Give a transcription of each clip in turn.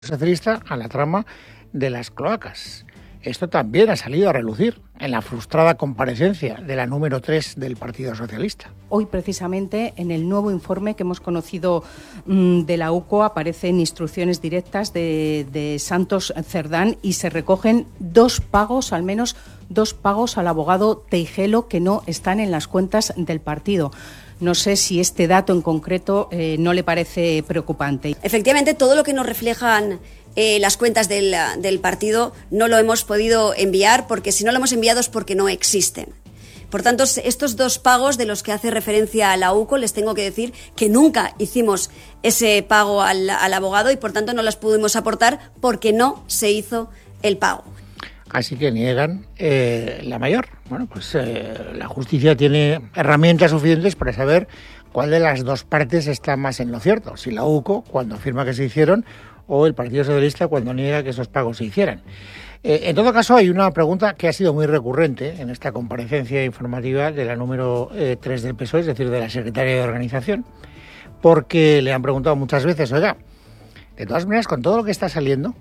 Socialista a la trama de las cloacas. Esto también ha salido a relucir en la frustrada comparecencia de la número 3 del Partido Socialista. Hoy, precisamente, en el nuevo informe que hemos conocido de la UCO, aparecen instrucciones directas de Santos Cerdán y se recogen al menos dos pagos al abogado Teijelo que no están en las cuentas del partido. No sé si este dato en concreto no le parece preocupante. Efectivamente, todo lo que nos reflejan las cuentas del partido no lo hemos podido enviar, porque si no lo hemos enviado es porque no existen. Por tanto, estos dos pagos de los que hace referencia a la UCO, les tengo que decir que nunca hicimos ese pago al abogado y por tanto no las pudimos aportar porque no se hizo el pago. Así que niegan la mayor. Bueno, pues la justicia tiene herramientas suficientes para saber cuál de las dos partes está más en lo cierto. Si la UCO, cuando afirma que se hicieron, o el Partido Socialista, cuando niega que esos pagos se hicieran. En todo caso, hay una pregunta que ha sido muy recurrente en esta comparecencia informativa de la número 3 del PSOE, es decir, de la secretaria de Organización, porque le han preguntado muchas veces, oiga, de todas maneras, con todo lo que está saliendo,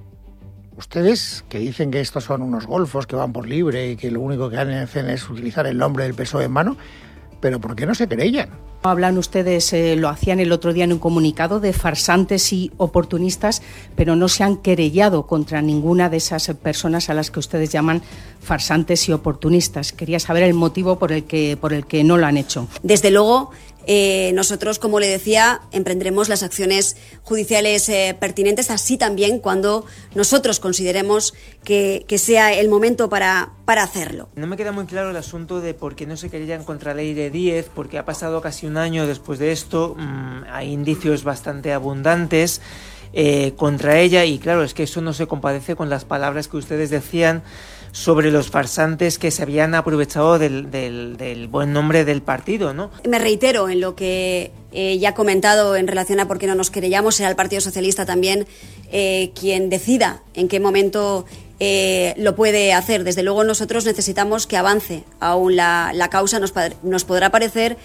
ustedes que dicen que estos son unos golfos que van por libre y que lo único que hacen es utilizar el nombre del PSOE en mano, ¿pero por qué no se querellan? Hablan ustedes, lo hacían el otro día en un comunicado, de farsantes y oportunistas, pero no se han querellado contra ninguna de esas personas a las que ustedes llaman farsantes y oportunistas. Quería saber el motivo por el que no lo han hecho. Desde luego, nosotros, como le decía, emprendremos las acciones judiciales pertinentes, así también cuando nosotros consideremos que sea el momento para hacerlo. No me queda muy claro el asunto de por qué no se querellan contra Leire Díez, porque ha pasado casi un año después de esto, hay indicios bastante abundantes contra ella y claro, es que eso no se compadece con las palabras que ustedes decían sobre los farsantes que se habían aprovechado del buen nombre del partido, ¿no? Me reitero en lo que ya he comentado en relación a por qué no nos querellamos. Será el Partido Socialista también quien decida en qué momento lo puede hacer. Desde luego nosotros necesitamos que avance aún la causa. Nos podrá parecer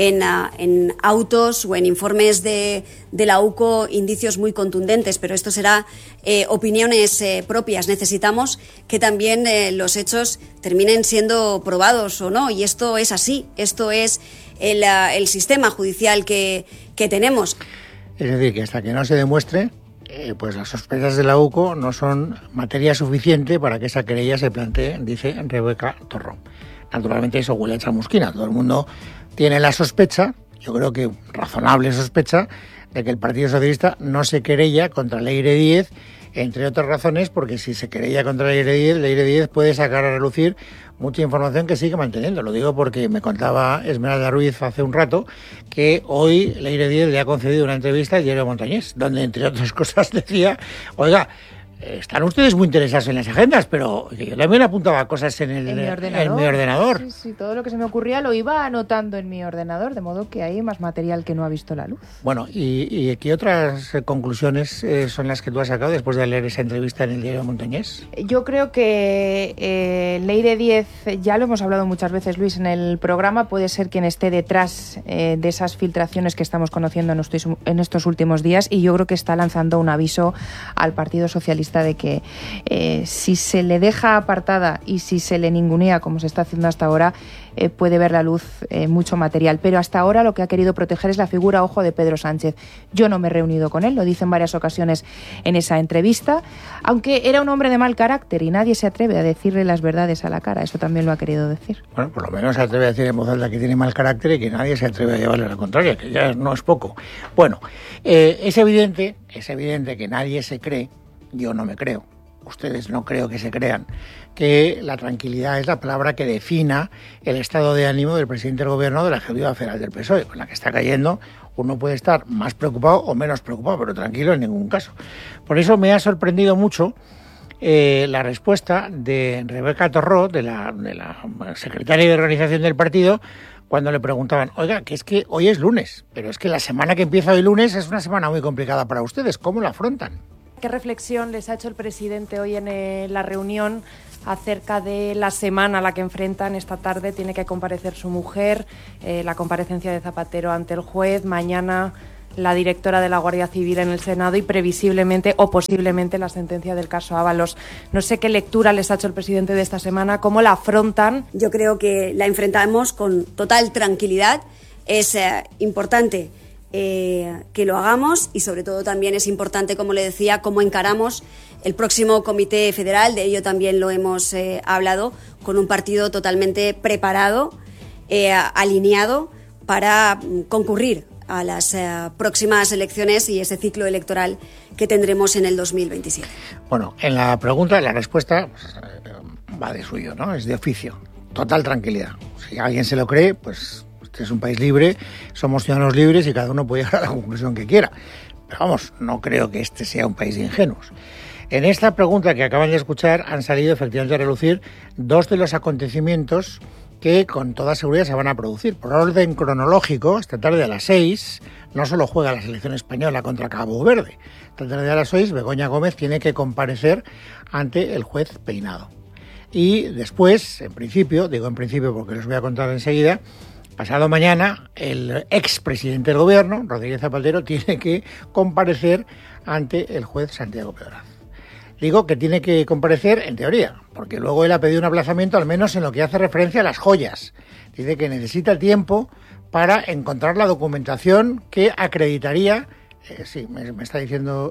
en autos o en informes de la UCO indicios muy contundentes, pero esto será opiniones propias. Necesitamos que también los hechos terminen siendo probados o no, y esto es así, esto es el sistema judicial que tenemos. Es decir, que hasta que no se demuestre, pues las sospechas de la UCO no son materia suficiente para que esa querella se plantee, dice Rebeca Torró. Naturalmente eso huele a chamusquina, todo el mundo tiene la sospecha, yo creo que razonable sospecha, de que el Partido Socialista no se querella contra Leire Díez, entre otras razones, porque si se querella contra Leire Díez puede sacar a relucir mucha información que sigue manteniendo. Lo digo porque me contaba Esmeralda Ruiz hace un rato que hoy Leire Díez le ha concedido una entrevista al diario Montañés, donde entre otras cosas decía, oiga, están ustedes muy interesados en las agendas, pero yo también apuntaba cosas en mi ordenador. Sí, todo lo que se me ocurría lo iba anotando en mi ordenador, de modo que hay más material que no ha visto la luz. Bueno, ¿y qué otras conclusiones son las que tú has sacado después de leer esa entrevista en el diario Montañés? Yo creo que Leire Díez, ya lo hemos hablado muchas veces, Luis, en el programa, puede ser quien esté detrás de esas filtraciones que estamos conociendo en estos últimos días, y yo creo que está lanzando un aviso al Partido Socialista de que si se le deja apartada y si se le ningunea, como se está haciendo hasta ahora, puede ver la luz mucho material. Pero hasta ahora lo que ha querido proteger es la figura, ojo, de Pedro Sánchez. Yo no me he reunido con él, lo dice en varias ocasiones en esa entrevista, aunque era un hombre de mal carácter y nadie se atreve a decirle las verdades a la cara. Eso también lo ha querido decir. Bueno, por lo menos se atreve a decir en voz alta que tiene mal carácter y que nadie se atreve a llevarle la contraria, que ya no es poco. Bueno, es evidente que nadie se cree. Yo no me creo, ustedes no creo que se crean, que la tranquilidad es la palabra que defina el estado de ánimo del presidente del gobierno de la Ejecutiva Federal del PSOE, con la que está cayendo. Uno puede estar más preocupado o menos preocupado, pero tranquilo en ningún caso. Por eso me ha sorprendido mucho la respuesta de Rebeca Torró, de la secretaria de Organización del partido, cuando le preguntaban, oiga, que es que hoy es lunes, pero es que la semana que empieza hoy lunes es una semana muy complicada para ustedes, ¿cómo la afrontan? ¿Qué reflexión les ha hecho el presidente hoy en la reunión acerca de la semana a la que enfrentan? Esta tarde tiene que comparecer su mujer, la comparecencia de Zapatero ante el juez, mañana la directora de la Guardia Civil en el Senado y previsiblemente o posiblemente la sentencia del caso Ábalos. No sé qué lectura les ha hecho el presidente de esta semana, cómo la afrontan. Yo creo que la enfrentamos con total tranquilidad. Es importante que lo hagamos y sobre todo también es importante, como le decía, cómo encaramos el próximo Comité Federal. De ello también lo hemos hablado, con un partido totalmente preparado, alineado para concurrir a las próximas elecciones y ese ciclo electoral que tendremos en el 2027. Bueno, en la pregunta, la respuesta pues, va de suyo, ¿no? Es de oficio. Total tranquilidad. Si alguien se lo cree, pues este es un país libre, somos ciudadanos libres y cada uno puede llegar a la conclusión que quiera. Pero vamos, no creo que este sea un país de ingenuos. En esta pregunta que acaban de escuchar han salido efectivamente a relucir dos de los acontecimientos que con toda seguridad se van a producir. Por orden cronológico, esta tarde a las 6, no solo juega la selección española contra Cabo Verde. Esta tarde a las 6, Begoña Gómez tiene que comparecer ante el juez Peinado. Y después, en principio, digo en principio porque les voy a contar enseguida, pasado mañana, el expresidente del gobierno, Rodríguez Zapatero, tiene que comparecer ante el juez Santiago Pedraz. Digo que tiene que comparecer en teoría, porque luego él ha pedido un aplazamiento, al menos en lo que hace referencia a las joyas. Dice que necesita tiempo para encontrar la documentación que acreditaría, me está diciendo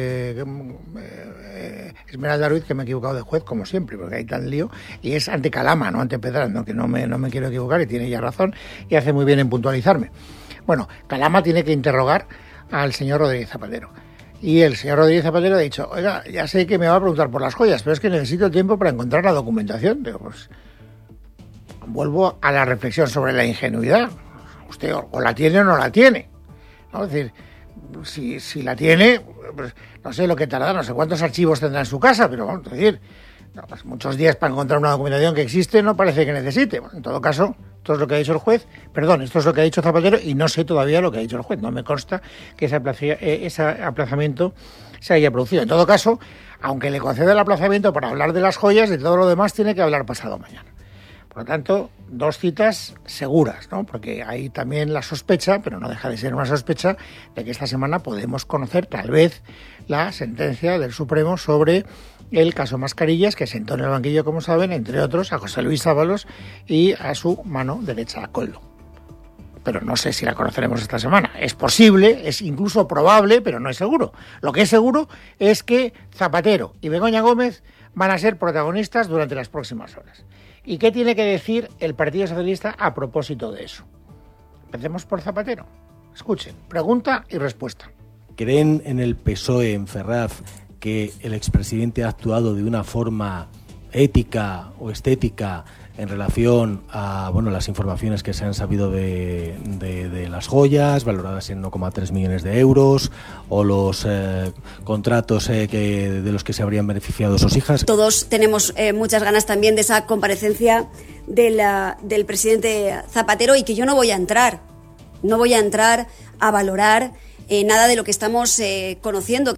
Esmeralda Ruiz que me he equivocado de juez, como siempre, porque hay tan lío, y es ante Calama, no ante Pedraz, ¿no? Que no me quiero equivocar y tiene ya razón, y hace muy bien en puntualizarme. Bueno, Calama tiene que interrogar al señor Rodríguez Zapatero. Y el señor Rodríguez Zapatero ha dicho, oiga, ya sé que me va a preguntar por las joyas, pero es que necesito tiempo para encontrar la documentación. Digo, pues vuelvo a la reflexión sobre la ingenuidad. Usted o la tiene o no la tiene, ¿no? Es decir, si la tiene, pues no sé lo que tarda, no sé cuántos archivos tendrá en su casa, pero vamos a decir, no, pues muchos días para encontrar una documentación que existe no parece que necesite. Bueno, en todo caso, esto es lo que ha dicho el juez, esto es lo que ha dicho Zapatero y no sé todavía lo que ha dicho el juez. No me consta que ese aplazamiento se haya producido. En todo caso, aunque le conceda el aplazamiento para hablar de las joyas, de todo lo demás tiene que hablar pasado mañana. Por lo tanto, dos citas seguras, ¿no? Porque hay también la sospecha, pero no deja de ser una sospecha, de que esta semana podemos conocer tal vez la sentencia del Supremo sobre el caso Mascarillas, que sentó en el banquillo, como saben, entre otros, a José Luis Ábalos y a su mano derecha, a Koldo. Pero no sé si la conoceremos esta semana. Es posible, es incluso probable, pero no es seguro. Lo que es seguro es que Zapatero y Begoña Gómez van a ser protagonistas durante las próximas horas. ¿Y qué tiene que decir el Partido Socialista a propósito de eso? Empecemos por Zapatero. Escuchen, pregunta y respuesta. ¿Creen en el PSOE, en Ferraz, que el expresidente ha actuado de una forma ética o estética en relación a las informaciones que se han sabido de las joyas, valoradas en 1,3 millones de euros, o los contratos de los que se habrían beneficiado sus hijas? Todos tenemos muchas ganas también de esa comparecencia del presidente Zapatero, y que yo no voy a entrar a valorar nada de lo que estamos conociendo.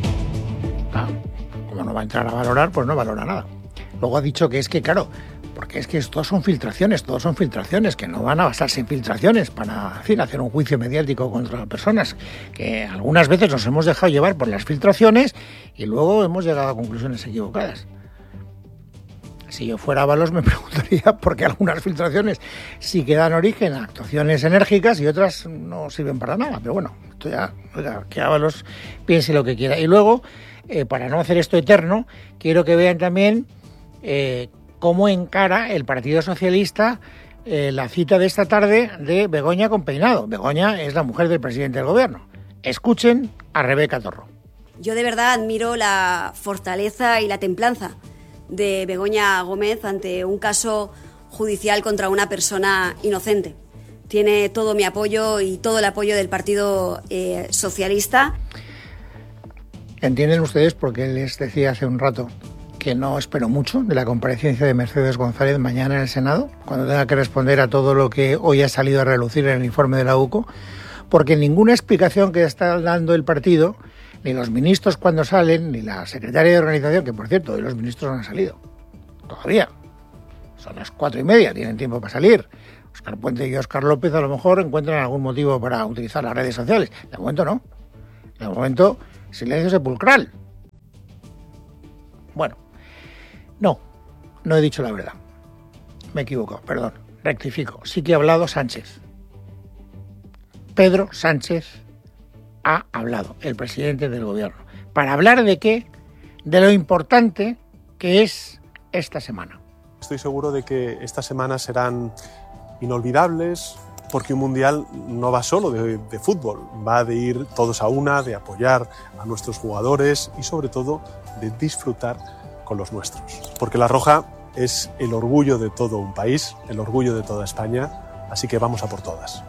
Como no va a entrar a valorar, pues no valora nada. Luego ha dicho que es que, claro, porque es que todos son filtraciones, que no van a basarse en filtraciones para, en fin, hacer un juicio mediático contra personas, que algunas veces nos hemos dejado llevar por las filtraciones y luego hemos llegado a conclusiones equivocadas. Si yo fuera Ábalos me preguntaría por qué algunas filtraciones sí que dan origen a actuaciones enérgicas y otras no sirven para nada. Pero bueno, esto ya, oiga, que Ábalos piense lo que quiera. Y luego, para no hacer esto eterno, quiero que vean también cómo encara el Partido Socialista la cita de esta tarde de Begoña con Peinado. Begoña es la mujer del presidente del gobierno. Escuchen a Rebeca Torro. Yo de verdad admiro la fortaleza y la templanza de Begoña Gómez ante un caso judicial contra una persona inocente. Tiene todo mi apoyo y todo el apoyo del Partido Socialista. ¿Entienden ustedes por qué les decía hace un rato que no espero mucho de la comparecencia de Mercedes González mañana en el Senado, cuando tenga que responder a todo lo que hoy ha salido a relucir en el informe de la UCO? Porque ninguna explicación que está dando el partido, ni los ministros cuando salen, ni la secretaria de organización, que por cierto, hoy los ministros no han salido todavía, son las 4:30, tienen tiempo para salir, Óscar Puente y Óscar López a lo mejor encuentran algún motivo para utilizar las redes sociales. De momento no. De momento, silencio sepulcral. Bueno, no he dicho la verdad. Me he equivocado, perdón. Rectifico. Sí que ha hablado Sánchez. Pedro Sánchez ha hablado, el presidente del gobierno. ¿Para hablar de qué? De lo importante que es esta semana. Estoy seguro de que estas semanas serán inolvidables, porque un mundial no va solo de fútbol, va de ir todos a una, de apoyar a nuestros jugadores y sobre todo de disfrutar con los nuestros. Porque la Roja es el orgullo de todo un país, el orgullo de toda España, así que vamos a por todas.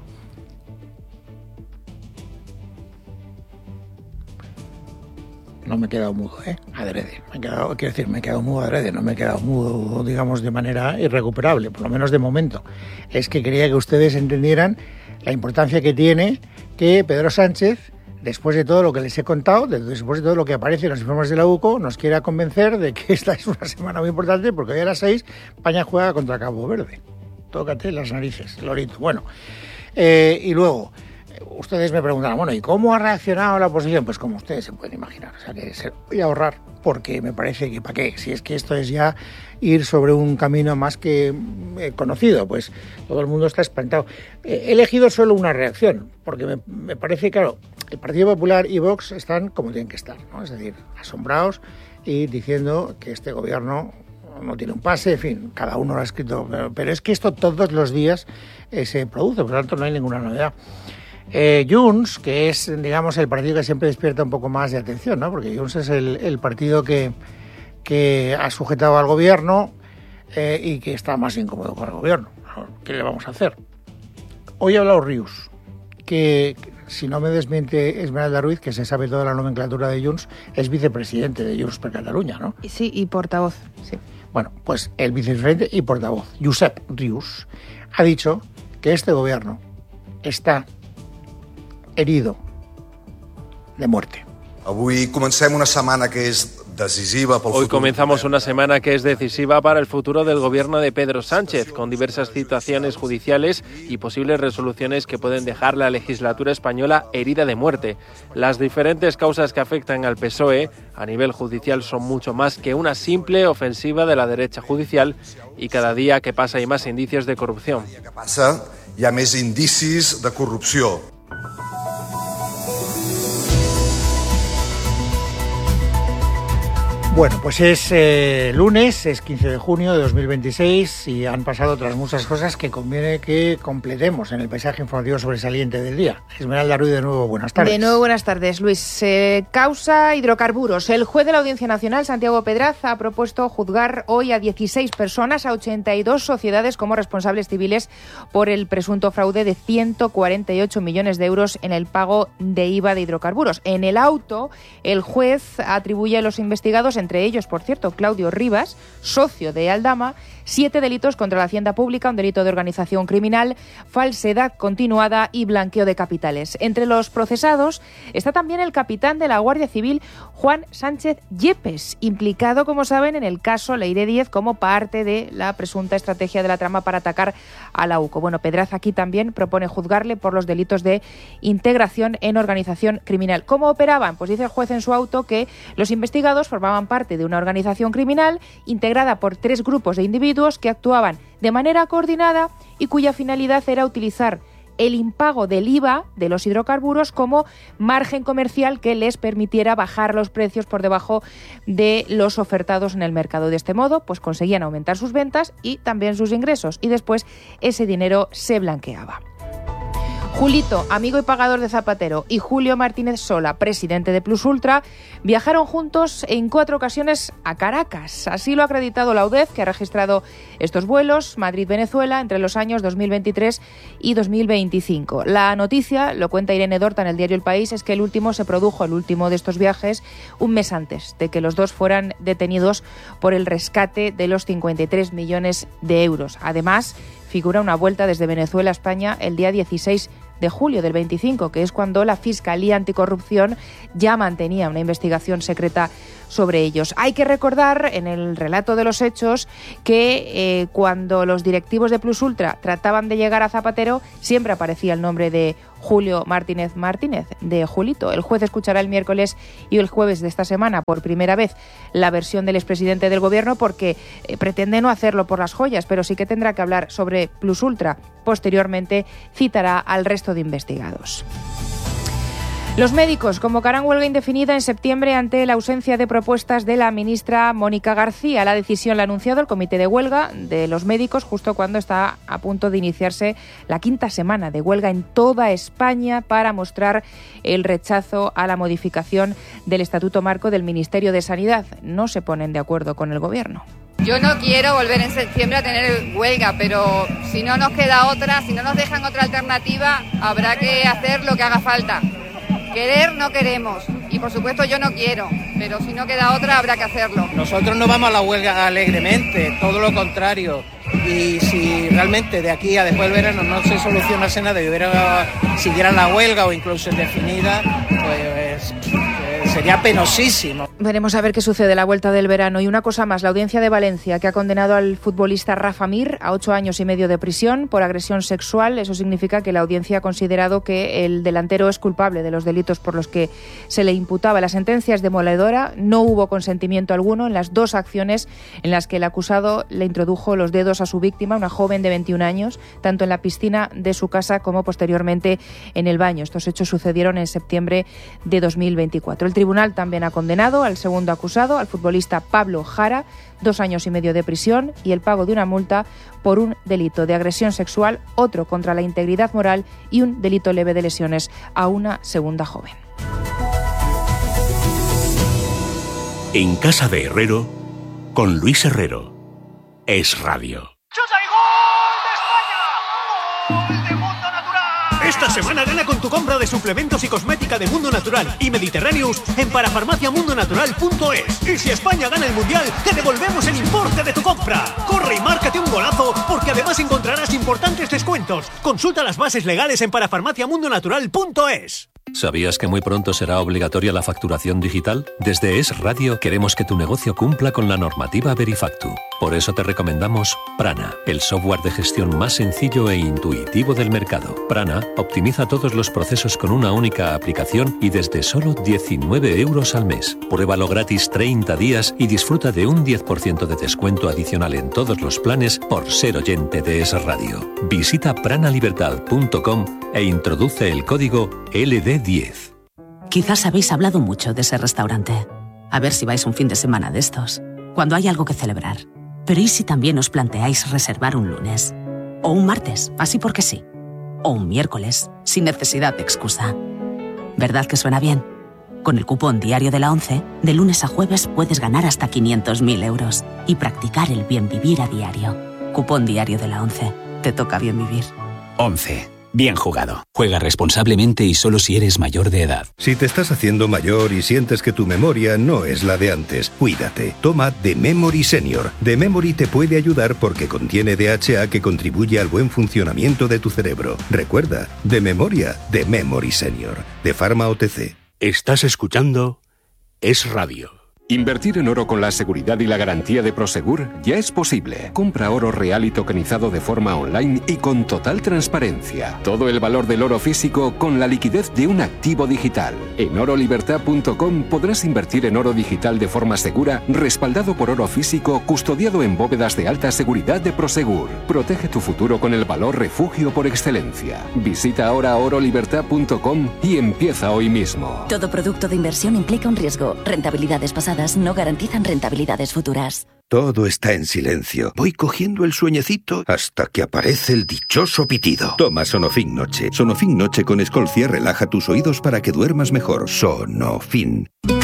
No me he quedado mudo, adrede. Me he quedado mudo adrede, no me he quedado mudo, digamos, de manera irrecuperable, por lo menos de momento. Es que quería que ustedes entendieran la importancia que tiene que Pedro Sánchez, después de todo lo que les he contado, después de todo lo que aparece en los informes de la UCO, nos quiera convencer de que esta es una semana muy importante, porque hoy a las 6 España juega contra Cabo Verde. Tócate las narices, Lorito. Bueno, y luego... Ustedes me preguntarán, bueno, ¿y cómo ha reaccionado la oposición? Pues como ustedes se pueden imaginar. O sea, que se voy a ahorrar, porque me parece que ¿para qué? Si es que esto es ya ir sobre un camino más que conocido, pues todo el mundo está espantado. He elegido solo una reacción, porque me parece, claro, el Partido Popular y Vox están como tienen que estar, ¿no? Es decir, asombrados y diciendo que este gobierno no tiene un pase, en fin, cada uno lo ha escrito, pero es que esto todos los días se produce, por lo tanto no hay ninguna novedad. Junts, que es, digamos, el partido que siempre despierta un poco más de atención, ¿no? Porque Junts es el partido que ha sujetado al gobierno y que está más incómodo con el gobierno. ¿Qué le vamos a hacer? Hoy ha hablado Rius, que, si no me desmiente Esmeralda Ruiz, que se sabe toda la nomenclatura de Junts, es vicepresidente de Junts per Catalunya, ¿no? Sí, y portavoz, sí. Bueno, pues el vicepresidente y portavoz, Josep Rius, ha dicho que este gobierno está herido de muerte. Hoy comenzamos una semana que es decisiva. Hoy comenzamos una semana que es decisiva para el futuro del gobierno de Pedro Sánchez, con diversas citaciones judiciales y posibles resoluciones que pueden dejar la legislatura española herida de muerte. Las diferentes causas que afectan al PSOE a nivel judicial son mucho más que una simple ofensiva de la derecha judicial, y cada día que pasa hay más indicios de corrupción. Hi ha més indicis de corrupció. Bueno, pues es lunes, es 15 de junio de 2026 y han pasado otras muchas cosas que conviene que completemos en el paisaje informativo sobresaliente del día. Esmeralda Ruiz, de nuevo, buenas tardes. De nuevo, buenas tardes, Luis. Causa hidrocarburos. El juez de la Audiencia Nacional, Santiago Pedraz, ha propuesto juzgar hoy a 16 personas, a 82 sociedades como responsables civiles por el presunto fraude de 148 millones de euros en el pago de IVA de hidrocarburos. En el auto, el juez atribuye a los investigados, entre ellos, por cierto, Claudio Rivas, socio de Aldama, 7 delitos contra la hacienda pública, un delito de organización criminal, falsedad continuada y blanqueo de capitales. Entre los procesados está también el capitán de la Guardia Civil, Juan Sánchez Yepes, implicado, como saben, en el caso Leire Díez como parte de la presunta estrategia de la trama para atacar a la UCO. Bueno, Pedraz aquí también propone juzgarle por los delitos de integración en organización criminal. ¿Cómo operaban? Pues dice el juez en su auto que los investigados formaban parte de una organización criminal integrada por 3 grupos de individuos que actuaban de manera coordinada y cuya finalidad era utilizar el impago del IVA de los hidrocarburos como margen comercial que les permitiera bajar los precios por debajo de los ofertados en el mercado. De este modo, pues conseguían aumentar sus ventas y también sus ingresos, y después ese dinero se blanqueaba. Julito, amigo y pagador de Zapatero, y Julio Martínez Sola, presidente de Plus Ultra, viajaron juntos en 4 ocasiones a Caracas. Así lo ha acreditado la UDEF, que ha registrado estos vuelos Madrid-Venezuela entre los años 2023 y 2025. La noticia, lo cuenta Irene Dorta en el diario El País, es que el último de estos viajes, un mes antes de que los dos fueran detenidos por el rescate de los 53 millones de euros. Además, figura una vuelta desde Venezuela a España el día 16 de julio del 25, que es cuando la Fiscalía Anticorrupción ya mantenía una investigación secreta sobre ellos. Hay que recordar en el relato de los hechos que cuando los directivos de Plus Ultra trataban de llegar a Zapatero, siempre aparecía el nombre de Julio Martínez, de Julito. El juez escuchará el miércoles y el jueves de esta semana por primera vez la versión del expresidente del Gobierno, porque pretende no hacerlo por las joyas, pero sí que tendrá que hablar sobre Plus Ultra. Posteriormente citará al resto de investigados. Los médicos convocarán huelga indefinida en septiembre ante la ausencia de propuestas de la ministra Mónica García. La decisión la ha anunciado el Comité de Huelga de los Médicos justo cuando está a punto de iniciarse la 5ª semana de huelga en toda España para mostrar el rechazo a la modificación del Estatuto Marco del Ministerio de Sanidad. No se ponen de acuerdo con el Gobierno. Yo no quiero volver en septiembre a tener huelga, pero si no nos queda otra, si no nos dejan otra alternativa, habrá que hacer lo que haga falta. Querer no queremos y por supuesto yo no quiero, pero si no queda otra habrá que hacerlo. Nosotros no vamos a la huelga alegremente, todo lo contrario. Y si realmente de aquí a después del verano no se solucionase nada y siguiera la huelga o incluso indefinida, pues sería penosísimo. Veremos a ver qué sucede a la vuelta del verano. Y una cosa más, la Audiencia de Valencia, que ha condenado al futbolista Rafa Mir a 8 años y medio de prisión por agresión sexual. Eso significa que la audiencia ha considerado que el delantero es culpable de los delitos por los que se le imputaba. La sentencia es demoledora, no hubo consentimiento alguno en las 2 acciones en las que el acusado le introdujo los dedos a su víctima, una joven de 21 años, tanto en la piscina de su casa como posteriormente en el baño. Estos hechos sucedieron en septiembre de 2024. El tribunal también ha condenado al segundo acusado, al futbolista Pablo Jara, 2 años y medio de prisión y el pago de una multa por un delito de agresión sexual, otro contra la integridad moral y un delito leve de lesiones a una segunda joven. En casa de Herrero, con Luis Herrero. Es Radio. Esta semana gana con tu compra de suplementos y cosmética de Mundo Natural y Mediterráneos en parafarmaciamundonatural.es. Y si España gana el Mundial, te devolvemos el importe de tu compra. Corre y márcate un golazo, porque además encontrarás importantes descuentos. Consulta las bases legales en parafarmaciamundonatural.es. ¿Sabías que muy pronto será obligatoria la facturación digital? Desde Es Radio queremos que tu negocio cumpla con la normativa Verifactu. Por eso te recomendamos Prana, el software de gestión más sencillo e intuitivo del mercado. Prana optimiza todos los procesos con una única aplicación y desde solo 19 euros al mes. Pruébalo gratis 30 días y disfruta de un 10% de descuento adicional en todos los planes por ser oyente de Es Radio. Visita pranalibertad.com e introduce el código LD10. Quizás habéis hablado mucho de ese restaurante. A ver si vais un fin de semana de estos, cuando hay algo que celebrar. Pero ¿y si también os planteáis reservar un lunes? O un martes, así porque sí. O un miércoles, sin necesidad de excusa. ¿Verdad que suena bien? Con el cupón diario de la ONCE, de lunes a jueves puedes ganar hasta 500.000 euros y practicar el bien vivir a diario. Cupón diario de la ONCE. Te toca bien vivir. 11. Bien jugado. Juega responsablemente y solo si eres mayor de edad. Si te estás haciendo mayor y sientes que tu memoria no es la de antes, cuídate. Toma The Memory Senior. The Memory te puede ayudar porque contiene DHA que contribuye al buen funcionamiento de tu cerebro. Recuerda, de memoria, The Memory Senior. De Pharma OTC. Estás escuchando Es Radio. Invertir en oro con la seguridad y la garantía de Prosegur ya es posible. Compra oro real y tokenizado de forma online y con total transparencia. Todo el valor del oro físico con la liquidez de un activo digital. En orolibertad.com podrás invertir en oro digital de forma segura, respaldado por oro físico, custodiado en bóvedas de alta seguridad de Prosegur. Protege tu futuro con el valor refugio por excelencia. Visita ahora orolibertad.com y empieza hoy mismo. Todo producto de inversión implica un riesgo. Rentabilidades pasadas no garantizan rentabilidades futuras. Todo está en silencio. Voy cogiendo el sueñecito hasta que aparece el dichoso pitido. Toma Sonofin Noche. Sonofin Noche con Escolcia relaja tus oídos para que duermas mejor. Sonofin.